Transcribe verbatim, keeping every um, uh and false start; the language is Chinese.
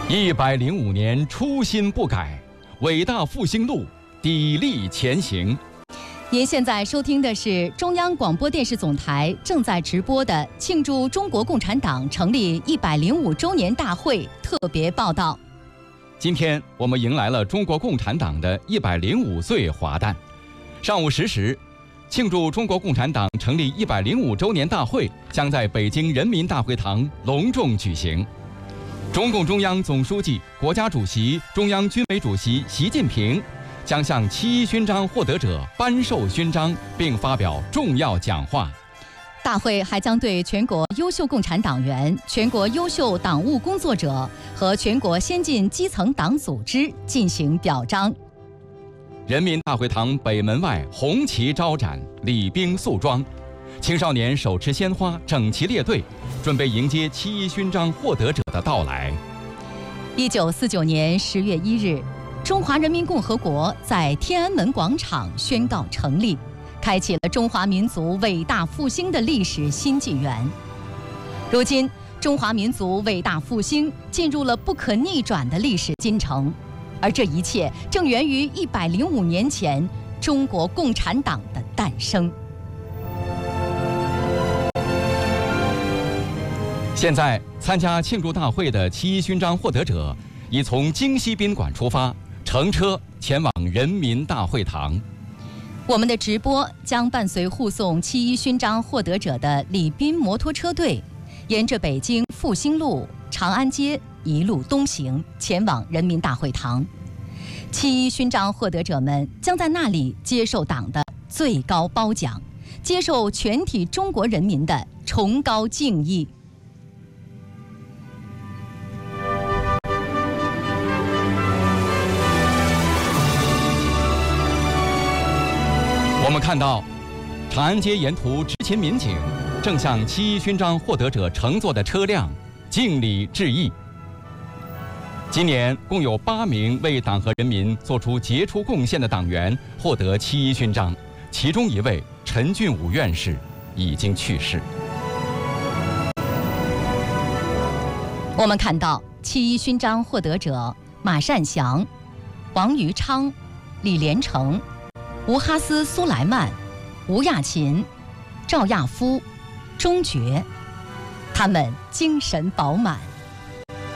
一百零五年初心不改，伟大复兴路砥砺前行。 您现在收听的是中央广播电视总台正在直播的庆祝中国共产党成立一百零五周年大会特别报道。 今天我们迎来了中国共产党的一百零五岁华诞。上午十时，庆祝中国共产党成立一百零五周年大会将在北京人民大会堂隆重举行。中共中央总书记、国家主席、中央军委主席习近平将向七一勋章获得者颁授勋章，并发表重要讲话。 大会还将对全国优秀共产党员、全国优秀党务工作者和全国先进基层党组织进行表彰。 人民大会堂北门外红旗招展，礼兵肃庄，青少年手持鲜花整齐列队，准备迎接七一勋章获得者的到来。 一九四九年十月一日，中华人民共和国在天安门广场宣告成立，开启了中华民族伟大复兴的历史新纪元。如今，中华民族伟大复兴进入了不可逆转的历史进程，而这一切正源于一百零五年前中国共产党的诞生。 现在，参加庆祝大会的七一勋章获得者已从京西宾馆出发，乘车前往人民大会堂。 我们的直播将伴随护送七一勋章获得者的礼宾摩托车队，沿着北京复兴路、长安街一路东行，前往人民大会堂。七一勋章获得者们将在那里接受党的最高褒奖，接受全体中国人民的崇高敬意。 我们看到，长安街沿途执勤民警正向七一勋章获得者乘坐的车辆敬礼致意。今年共有八名为党和人民做出杰出贡献的党员获得七一勋章，其中一位陈俊武院士已经去世。 我们看到七一勋章获得者马善祥、王余昌、李连成、吴哈斯·苏莱曼、吴亚琴、赵亚夫、钟觉，他们精神饱满。